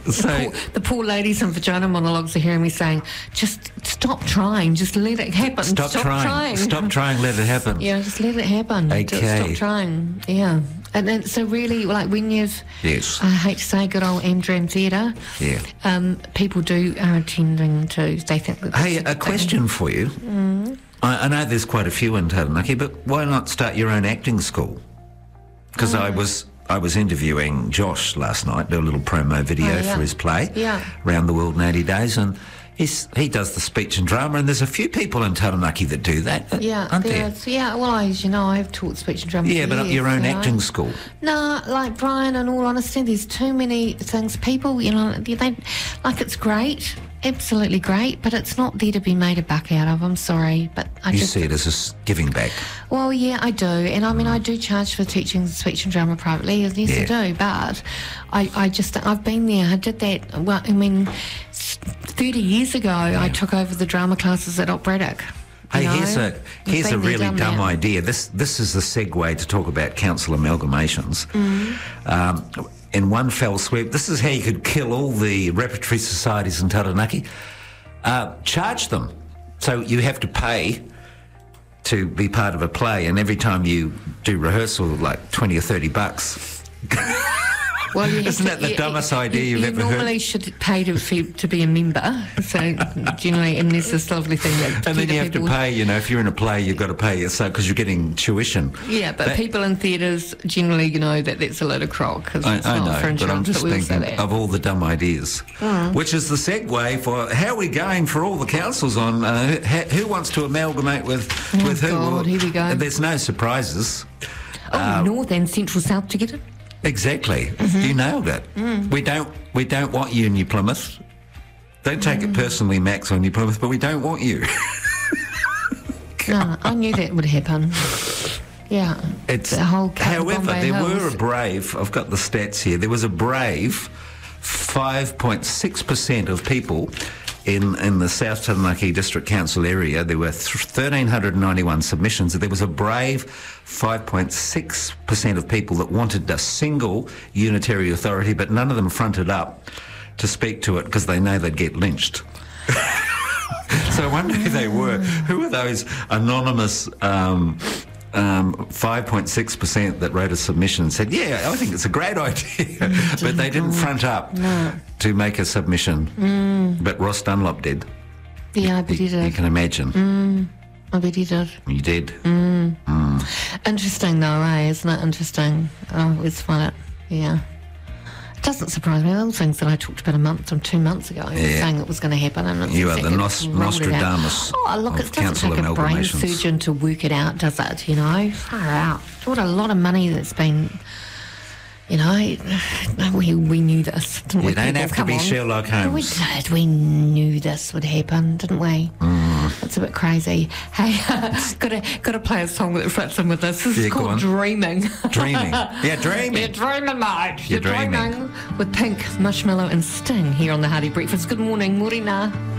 So The poor ladies in vagina monologues are hearing me saying, just stop trying, just let it happen. stop trying. Stop trying, let it happen. Yeah, just let it happen. Okay. Just stop trying. Yeah. And then, so really, like when you've, Yes. I hate to say, good old Amdram Theatre, Yeah. people are attending to, they think that... Hey, a question for you. I know there's quite a few in Taranaki, but why not start your own acting school? Because I was interviewing Josh last night, do a little promo video for his play, Around the World in 80 Days, and he does the speech and drama, and there's a few people in Taranaki that do that, aren't there? Yeah, well, as you know, I've taught speech and drama Yeah, for but years, your own you know. acting school. No, like Brian, in all honesty, there's too many things. People, you know, they like it's great, absolutely great, but it's not there to be made a buck out of. I'm sorry, but You see it as a giving back. Well, yeah, I do, and I mean, I do charge for teaching speech and drama privately, yes, I do, but I've been there. I did that. Well, I mean, 30 years ago, I took over the drama classes at Operatic. Hey, here's a really dumb idea. This is the segue to talk about council amalgamations. In one fell swoop, this is how you could kill all the repertory societies in Taranaki. Charge them. So you have to pay to be part of a play, and every time you do rehearsal, like 20 or 30 bucks. Well, Isn't that the dumbest idea you've ever heard? You normally should pay to be a member, so generally, and there's this lovely thing that... And then you have to pay, you know, if you're in a play, you've got to pay yourself because you're getting tuition. Yeah, but people in theatres generally, you know, that's a load of crock because it's I not know, for insurance. but I'm just thinking of all the dumb ideas, which is the segue for how are we going for all the councils on who wants to amalgamate with who? God, here we go. There's no surprises. North and Central South together. Exactly. You nailed it. We don't want you in New Plymouth. Don't take it personally, Max, on New Plymouth, but we don't want you. No, I knew that would happen. Yeah. It's the whole however, Bombay there Hills. were a brave, I've got the stats here, there was a brave 5.6% of people in the South Taranaki District Council area. There were 1,391 submissions. There was a brave 5.6% of people that wanted a single unitary authority, but none of them fronted up to speak to it because they know they'd get lynched. So I wonder who they were. Who were those anonymous 5.6% that wrote a submission and said, yeah, I think it's a great idea, but they didn't front up to make a submission. But Ross Dunlop did. Yeah, I bet he did. You can imagine. I bet he did. You did. Interesting though, isn't it interesting? I always find it, It doesn't surprise me. Those things that I talked about a month or 2 months ago, saying it was going to happen. And You are the Nostradamus look, of it doesn't council take a brain amalgamations. surgeon to work it out, does it? You know, far out. What a lot of money that's been... You know, we knew this, didn't we? You don't people? have to Come be on. Sherlock We Holmes. did. We knew this would happen, didn't we? It's a bit crazy. Hey, got to play a song that fits in with this. This is go on. called Dreaming. Dreaming. Yeah, dreaming. You're dreaming, mate. You're dreaming. With Pink, Marshmallow and Sting here on the Hardy Breakfast. Good morning, Morena.